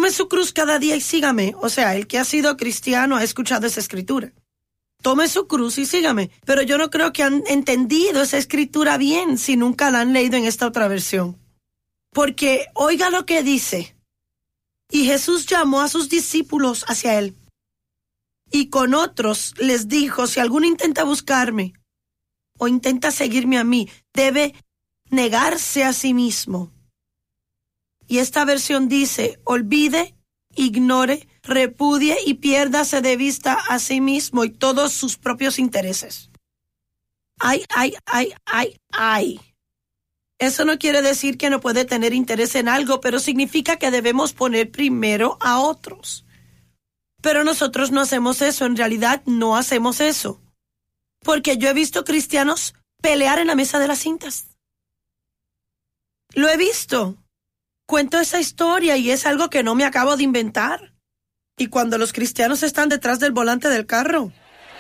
Tome su cruz cada día y sígame. O sea, el que ha sido cristiano ha escuchado esa escritura. Tome su cruz y sígame. Pero yo no creo que han entendido esa escritura bien si nunca la han leído en esta otra versión. Porque oiga lo que dice. Y Jesús llamó a sus discípulos hacia él. Y con otros les dijo, si alguno intenta buscarme o intenta seguirme a mí, debe negarse a sí mismo. Y esta versión dice, olvide, ignore, repudie y piérdase de vista a sí mismo y todos sus propios intereses. Ay. Eso no quiere decir que no puede tener interés en algo, pero significa que debemos poner primero a otros. Pero nosotros no hacemos eso, en realidad no hacemos eso. Porque yo he visto cristianos pelear en la mesa de las cintas. Lo he visto. Cuento esa historia y es algo que no me acabo de inventar. Y cuando los cristianos están detrás del volante del carro.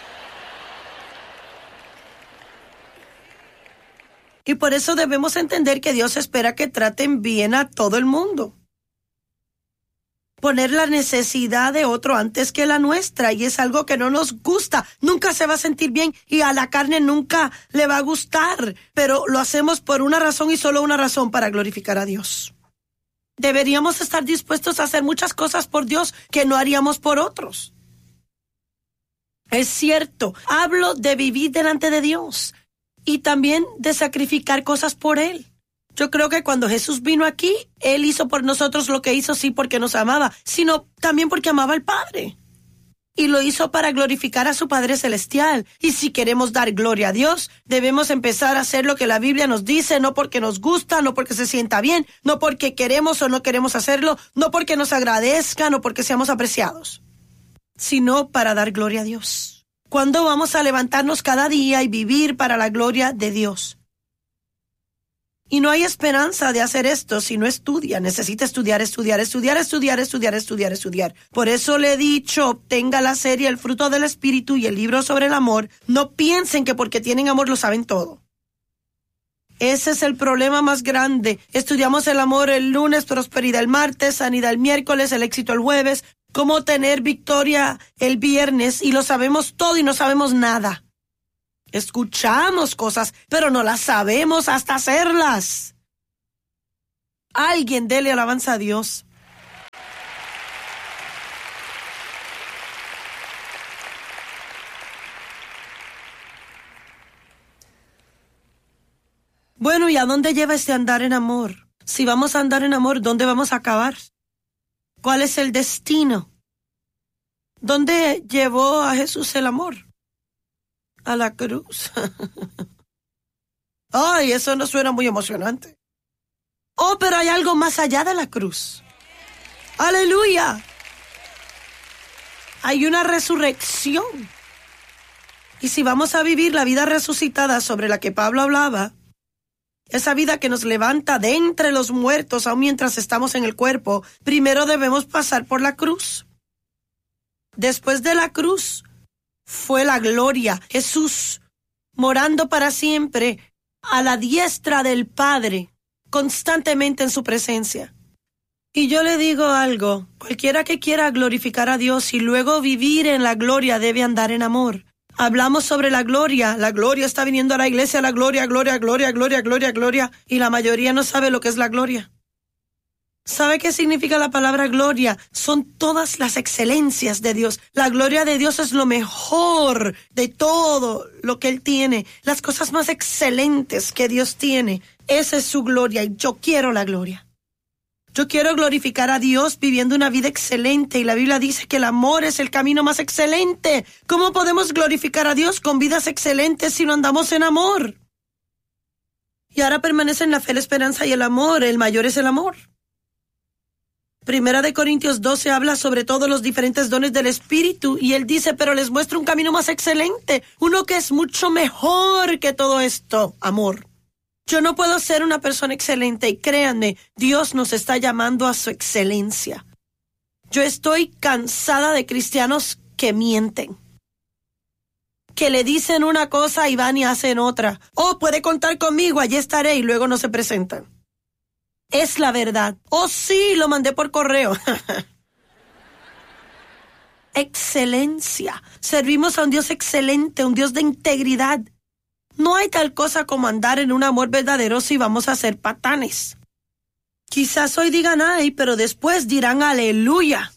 Y por eso debemos entender que Dios espera que traten bien a todo el mundo. Poner la necesidad de otro antes que la nuestra, y es algo que no nos gusta. Nunca se va a sentir bien y a la carne nunca le va a gustar, pero lo hacemos por una razón y solo una razón, para glorificar a Dios. Deberíamos estar dispuestos a hacer muchas cosas por Dios que no haríamos por otros. Es cierto, hablo de vivir delante de Dios y también de sacrificar cosas por Él. Yo creo que cuando Jesús vino aquí, Él hizo por nosotros lo que hizo, sí porque nos amaba, sino también porque amaba al Padre. Y lo hizo para glorificar a su Padre Celestial. Y si queremos dar gloria a Dios, debemos empezar a hacer lo que la Biblia nos dice, no porque nos gusta, no porque se sienta bien, no porque queremos o no queremos hacerlo, no porque nos agradezca, no porque seamos apreciados, sino para dar gloria a Dios. ¿Cuándo vamos a levantarnos cada día y vivir para la gloria de Dios? Y no hay esperanza de hacer esto si no estudia. Necesita estudiar. Por eso le he dicho, obtenga la serie El fruto del Espíritu y el libro sobre el amor. No piensen que porque tienen amor lo saben todo. Ese es el problema más grande. Estudiamos el amor el lunes, prosperidad el martes, sanidad el miércoles, el éxito el jueves, cómo tener victoria el viernes, y lo sabemos todo y no sabemos nada. Escuchamos cosas, pero no las sabemos hasta hacerlas. Alguien dele alabanza a Dios. Bueno, ¿y a dónde lleva este andar en amor? Si vamos a andar en amor, ¿dónde vamos a acabar? ¿Cuál es el destino? ¿Dónde llevó a Jesús el amor? A la cruz. Ay, eso no suena muy emocionante. Oh, pero hay algo más allá de la cruz. ¡Aleluya! Hay una resurrección. Y si vamos a vivir la vida resucitada sobre la que Pablo hablaba, esa vida que nos levanta de entre los muertos aun mientras estamos en el cuerpo, primero debemos pasar por la cruz. Después de la cruz fue la gloria. Jesús morando para siempre a la diestra del Padre, constantemente en su presencia. Y yo le digo algo, cualquiera que quiera glorificar a Dios y luego vivir en la gloria debe andar en amor. Hablamos sobre la gloria está viniendo a la iglesia, la gloria, y la mayoría no sabe lo que es la gloria. ¿Sabe qué significa la palabra gloria? Son todas las excelencias de Dios. La gloria de Dios es lo mejor de todo lo que Él tiene. Las cosas más excelentes que Dios tiene. Esa es su gloria y yo quiero la gloria. Yo quiero glorificar a Dios viviendo una vida excelente, y la Biblia dice que el amor es el camino más excelente. ¿Cómo podemos glorificar a Dios con vidas excelentes si no andamos en amor? Y ahora permanecen la fe, la esperanza y el amor. El mayor es el amor. Primera de Corintios 12 habla sobre todos los diferentes dones del Espíritu, y él dice, pero les muestro un camino más excelente, uno que es mucho mejor que todo esto, amor. Yo no puedo ser una persona excelente, y créanme, Dios nos está llamando a su excelencia. Yo estoy cansada de cristianos que mienten, que le dicen una cosa y van y hacen otra. Oh, puede contar conmigo, allí estaré, y luego no se presentan. Es la verdad. Oh, sí, lo mandé por correo. excelencia. Servimos a un Dios excelente, un Dios de integridad. No hay tal cosa como andar en un amor verdadero si vamos a ser patanes. Quizás hoy digan ay, pero después dirán aleluya.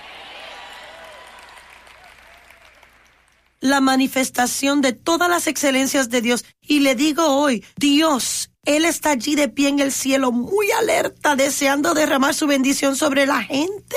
La manifestación de todas las excelencias de Dios. Y le digo hoy, Dios, Él está allí de pie en el cielo, muy alerta, deseando derramar su bendición sobre la gente.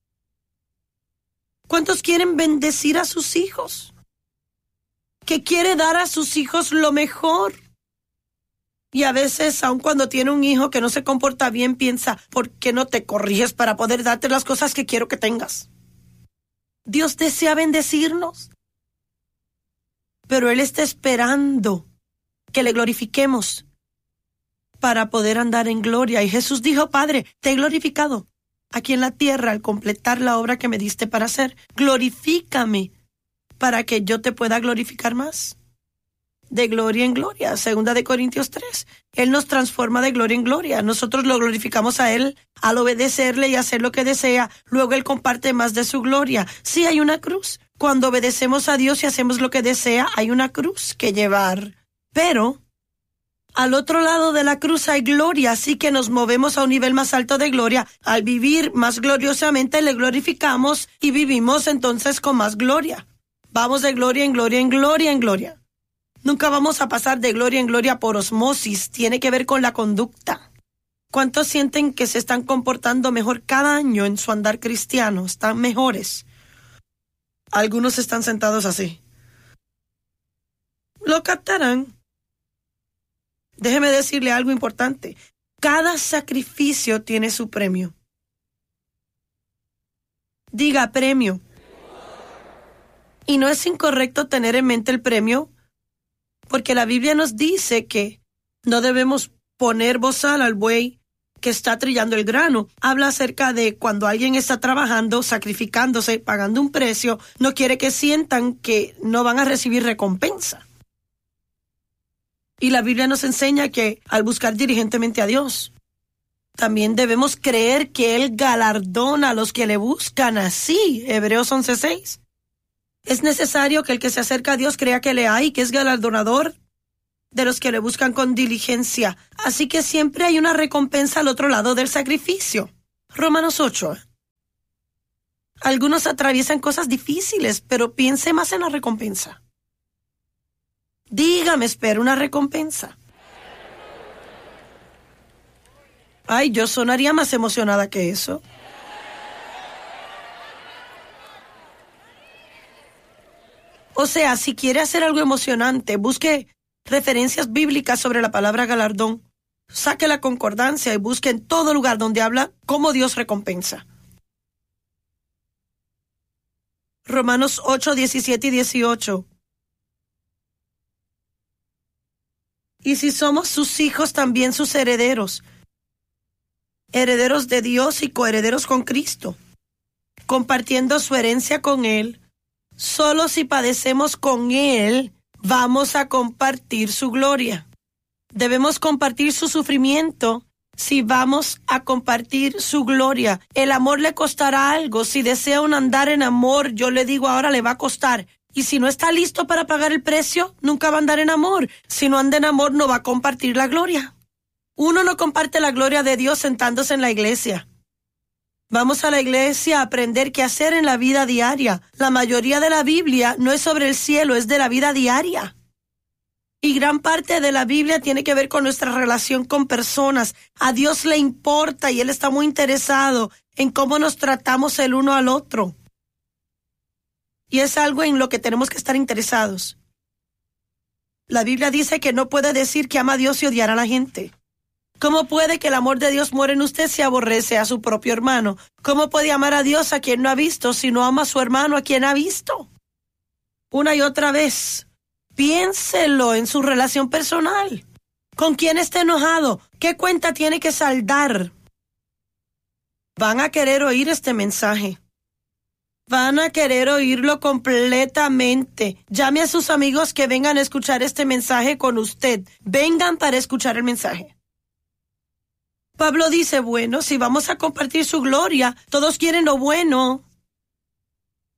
¿Cuántos quieren bendecir a sus hijos? ¿Que quiere dar a sus hijos lo mejor? Y a veces, aun cuando tiene un hijo que no se comporta bien, piensa, ¿por qué no te corriges para poder darte las cosas que quiero que tengas? Dios desea bendecirnos, pero Él está esperando que le glorifiquemos para poder andar en gloria. Y Jesús dijo, Padre, te he glorificado aquí en la tierra al completar la obra que me diste para hacer. Glorifícame para que yo te pueda glorificar más. De gloria en gloria, 2 Corintios 3. Él nos transforma de gloria en gloria. Nosotros lo glorificamos a Él al obedecerle y hacer lo que desea. Luego Él comparte más de su gloria. Sí, hay una cruz. Cuando obedecemos a Dios y hacemos lo que desea, hay una cruz que llevar. Pero al otro lado de la cruz hay gloria, así que nos movemos a un nivel más alto de gloria. Al vivir más gloriosamente le glorificamos y vivimos entonces con más gloria. Vamos de gloria en gloria en gloria en gloria. Nunca vamos a pasar de gloria en gloria por osmosis. Tiene que ver con la conducta. ¿Cuántos sienten que se están comportando mejor cada año en su andar cristiano? Están mejores. Algunos están sentados así. Lo captarán. Déjeme decirle algo importante. Cada sacrificio tiene su premio. Diga premio. Y no es incorrecto tener en mente el premio, porque la Biblia nos dice que no debemos poner bozal al buey que está trillando el grano. Habla acerca de cuando alguien está trabajando, sacrificándose, pagando un precio, no quiere que sientan que no van a recibir recompensa. Y la Biblia nos enseña que al buscar diligentemente a Dios, también debemos creer que Él galardona a los que le buscan así. Hebreos 11:6. Es necesario que el que se acerca a Dios crea que le hay, que es galardonador de los que le buscan con diligencia. Así que siempre hay una recompensa al otro lado del sacrificio. Romanos 8. Algunos atraviesan cosas difíciles, pero piense más en la recompensa. Dígame, espero una recompensa. Ay, yo sonaría más emocionada que eso. O sea, si quiere hacer algo emocionante, busque referencias bíblicas sobre la palabra galardón. Saque la concordancia y busque en todo lugar donde habla cómo Dios recompensa. Romanos 8, 17 y 18. Y si somos sus hijos, también sus herederos. Herederos de Dios y coherederos con Cristo, compartiendo su herencia con Él. Solo si padecemos con Él, vamos a compartir su gloria. Debemos compartir su sufrimiento si vamos a compartir su gloria. El amor le costará algo. Si desea un andar en amor, yo le digo ahora le va a costar. Y si no está listo para pagar el precio, nunca va a andar en amor. Si no anda en amor, no va a compartir la gloria. Uno no comparte la gloria de Dios sentándose en la iglesia. Vamos a la iglesia a aprender qué hacer en la vida diaria. La mayoría de la Biblia no es sobre el cielo, es de la vida diaria. Y gran parte de la Biblia tiene que ver con nuestra relación con personas. A Dios le importa y Él está muy interesado en cómo nos tratamos el uno al otro. Y es algo en lo que tenemos que estar interesados. La Biblia dice que no puede decir que ama a Dios y odiar a la gente. ¿Cómo puede que el amor de Dios muera en usted si aborrece a su propio hermano? ¿Cómo puede amar a Dios a quien no ha visto si no ama a su hermano a quien ha visto? Una y otra vez, piénselo en su relación personal. ¿Con quién está enojado? ¿Qué cuenta tiene que saldar? Van a querer oír este mensaje. Van a querer oírlo completamente. Llame a sus amigos que vengan a escuchar este mensaje con usted. Vengan para escuchar el mensaje. Pablo dice, bueno, si vamos a compartir su gloria, todos quieren lo bueno.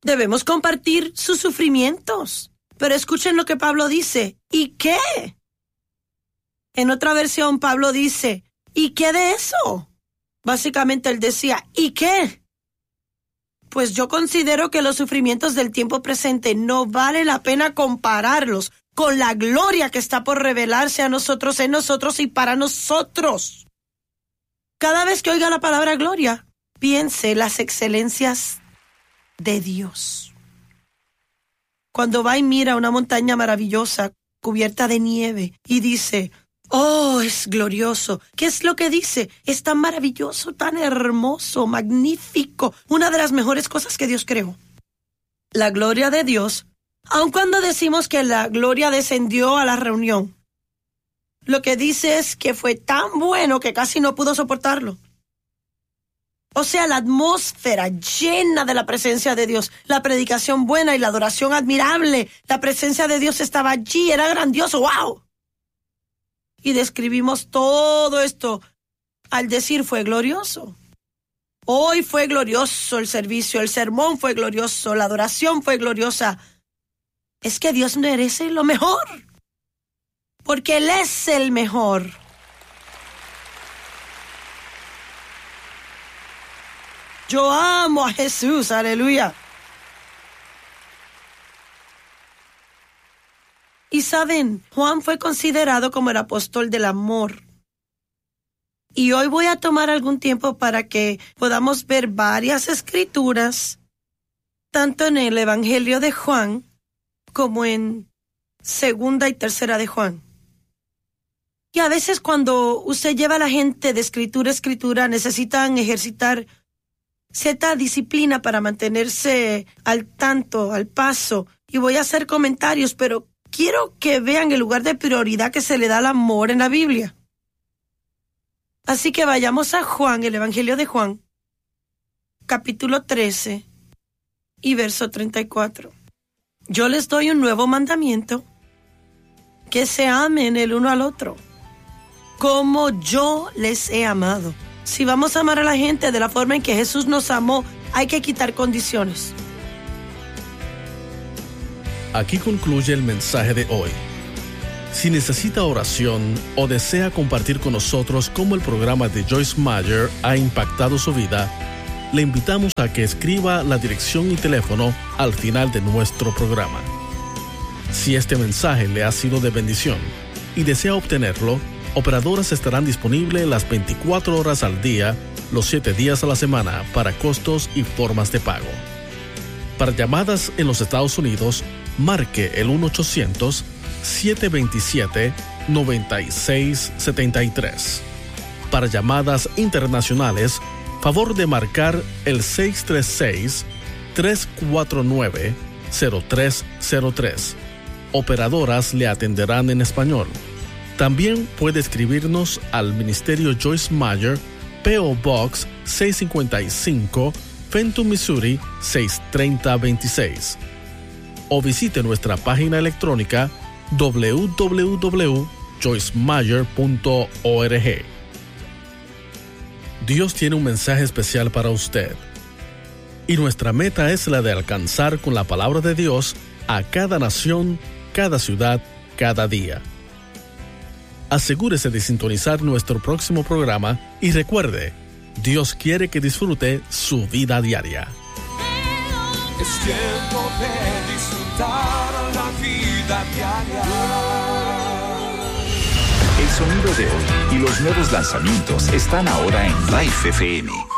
Debemos compartir sus sufrimientos. Pero escuchen lo que Pablo dice. ¿Y qué? En otra versión, Pablo dice, ¿y qué de eso? Básicamente él decía, ¿y qué? Pues yo considero que los sufrimientos del tiempo presente no vale la pena compararlos con la gloria que está por revelarse a nosotros, en nosotros y para nosotros. Cada vez que oiga la palabra gloria, piense las excelencias de Dios. Cuando va y mira una montaña maravillosa cubierta de nieve y dice, oh, es glorioso. ¿Qué es lo que dice? Es tan maravilloso, tan hermoso, magnífico. Una de las mejores cosas que Dios creó. La gloria de Dios, aun cuando decimos que la gloria descendió a la reunión, lo que dice es que fue tan bueno que casi no pudo soportarlo. O sea, la atmósfera llena de la presencia de Dios, la predicación buena y la adoración admirable. La presencia de Dios estaba allí, era grandioso, ¡wow! Y describimos todo esto al decir fue glorioso. Hoy fue glorioso el servicio, el sermón fue glorioso, la adoración fue gloriosa. Es que Dios merece lo mejor, porque Él es el mejor. Yo amo a Jesús, aleluya. Y saben, Juan fue considerado como el apóstol del amor. Y hoy voy a tomar algún tiempo para que podamos ver varias escrituras, tanto en el Evangelio de Juan como en Segunda y Tercera de Juan. Y a veces cuando usted lleva a la gente de escritura a escritura, necesitan ejercitar cierta disciplina para mantenerse al tanto, al paso. Y voy a hacer comentarios, pero quiero que vean el lugar de prioridad que se le da al amor en la Biblia. Así que vayamos a Juan, el Evangelio de Juan, capítulo 13 y verso 34. Yo les doy un nuevo mandamiento, que se amen el uno al otro, como yo les he amado. Si vamos a amar a la gente de la forma en que Jesús nos amó, hay que quitar condiciones. Aquí concluye el mensaje de hoy. Si necesita oración o desea compartir con nosotros cómo el programa de Joyce Meyer ha impactado su vida, le invitamos a que escriba la dirección y teléfono al final de nuestro programa. Si este mensaje le ha sido de bendición y desea obtenerlo, operadoras estarán disponibles las 24 horas al día, los 7 días a la semana para costos y formas de pago. Para llamadas en los Estados Unidos, marque el 1-800-727-9673. Para llamadas internacionales, favor de marcar el 636-349-0303. Operadoras le atenderán en español. También puede escribirnos al Ministerio Joyce Meyer, P.O. Box 655, Fenton, Missouri 63026. O visite nuestra página electrónica www.joycemeyer.org. Dios tiene un mensaje especial para usted. Y nuestra meta es la de alcanzar con la palabra de Dios a cada nación, cada ciudad, cada día. Asegúrese de sintonizar nuestro próximo programa y recuerde, Dios quiere que disfrute su vida diaria. Es tiempo de disfrutar la vida diaria. El sonido de hoy y los nuevos lanzamientos están ahora en Life FM.